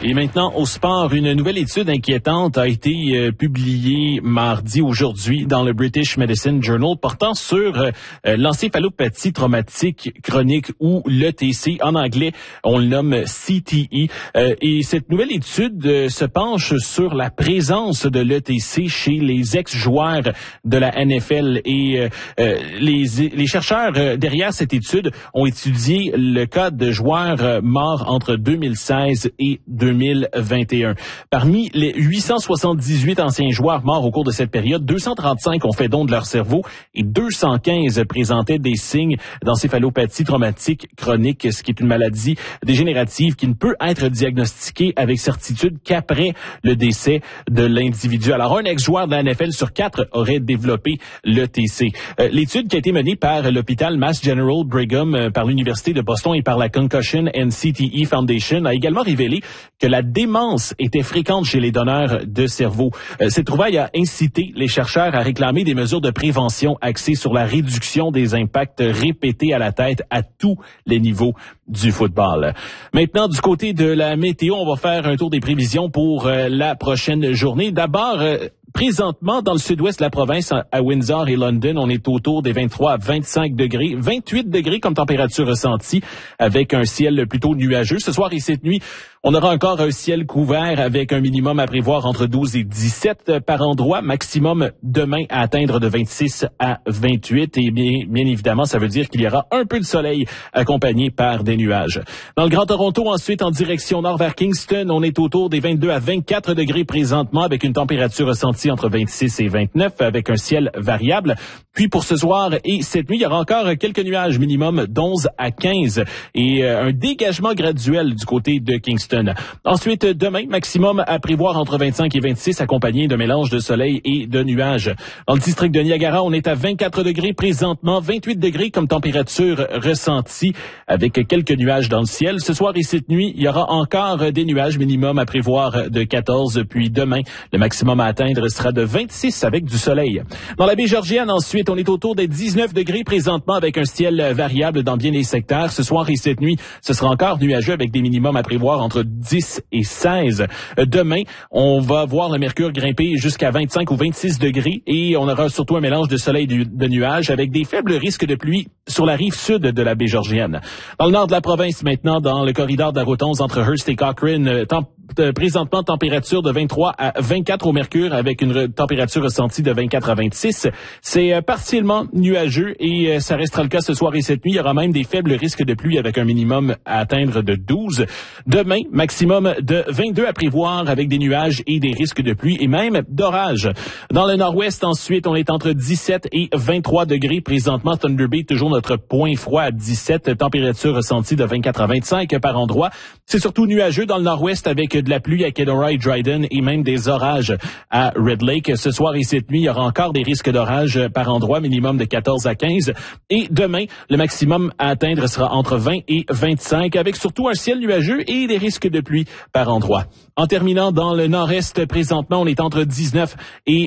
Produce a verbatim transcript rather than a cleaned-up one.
Et maintenant, au sport, une nouvelle étude inquiétante a été euh, publiée mardi, aujourd'hui, dans le British Medicine Journal, portant sur euh, l'encéphalopathie traumatique chronique, ou l'E T C. En anglais, on le nomme C T E. Euh, et cette nouvelle étude euh, se penche sur la présence de l'E T C chez les ex-joueurs de la N F L. Et euh, euh, les, les chercheurs euh, derrière cette étude ont étudié le cas de joueurs euh, morts entre deux mille seize et deux mille vingt et un. Parmi les huit cent soixante-dix-huit anciens joueurs morts au cours de cette période, deux cent trente-cinq ont fait don de leur cerveau et deux cent quinze présentaient des signes d'encéphalopathie traumatique chronique, ce qui est une maladie dégénérative qui ne peut être diagnostiquée avec certitude qu'après le décès de l'individu. Alors, un ex-joueur de la N F L sur quatre aurait développé l'E T C. Euh, l'étude qui a été menée par l'hôpital Mass General Brigham, euh, par l'Université de Boston et par la Concussion and C T E Foundation a également révélé que la démence était fréquente chez les donneurs de cerveau. Euh, cette trouvaille a incité les chercheurs à réclamer des mesures de prévention axées sur la réduction des impacts répétés à la tête à tous les niveaux du football. Maintenant, du côté de la météo, on va faire un tour des prévisions pour euh, la prochaine journée. D'abord, euh, présentement, dans le sud-ouest de la province, à Windsor et London, on est autour des vingt-trois à vingt-cinq degrés, vingt-huit degrés comme température ressentie, avec un ciel plutôt nuageux. Ce soir et cette nuit, on aura encore un ciel couvert avec un minimum à prévoir entre douze et dix-sept par endroit, maximum demain à atteindre de vingt-six à vingt-huit. Et bien, bien évidemment, ça veut dire qu'il y aura un peu de soleil accompagné par des nuages. Dans le Grand Toronto, ensuite, en direction nord vers Kingston, on est autour des vingt-deux à vingt-quatre degrés présentement, avec une température ressentie entre vingt-six et vingt-neuf, avec un ciel variable. Puis pour ce soir et cette nuit, il y aura encore quelques nuages, minimum d'onze à quinze, et euh, un dégagement graduel du côté de Kingston. Ensuite, demain, maximum à prévoir entre vingt-cinq et vingt-six, accompagné d'un mélange de soleil et de nuages. Dans le district de Niagara, on est à vingt-quatre degrés présentement, vingt-huit degrés comme température ressentie, avec quelques nuages dans le ciel. Ce soir et cette nuit, il y aura encore des nuages, minimum à prévoir de quatorze, puis demain, le maximum à atteindre sera de vingt-six avec du soleil. Dans la baie Georgienne, ensuite, on est autour des dix-neuf degrés présentement, avec un ciel variable dans bien les secteurs. Ce soir et cette nuit, ce sera encore nuageux avec des minimums à prévoir entre dix et seize. Demain, on va voir le mercure grimper jusqu'à vingt-cinq ou vingt-six degrés et on aura surtout un mélange de soleil et de nuages avec des faibles risques de pluie sur la rive sud de la baie Georgienne. Dans le nord de la province maintenant, dans le corridor de la route onze entre Hearst et Cochrane, temp- présentement température de vingt-trois à vingt-quatre au mercure avec une re- température ressentie de vingt-quatre à vingt-six. C'est euh, partiellement nuageux et euh, ça restera le cas ce soir et cette nuit. Il y aura même des faibles risques de pluie avec un minimum à atteindre de douze. Demain, maximum de vingt-deux à prévoir avec des nuages et des risques de pluie et même d'orage. Dans le nord-ouest, ensuite, on est entre dix-sept et vingt-trois degrés. Présentement, Thunder Bay, toujours notre point froid à dix-sept, température ressentie de vingt-quatre à vingt-cinq par endroit. C'est surtout nuageux dans le nord-ouest avec de la pluie à Kenora et Dryden et même des orages à Red Lake. Ce soir et cette nuit, il y aura encore des risques d'orage par endroit, minimum de quatorze à quinze. Et demain, le maximum à atteindre sera entre vingt et vingt-cinq avec surtout un ciel nuageux et des risques de pluie par endroit. En terminant dans le nord-est, présentement, on est entre dix-neuf et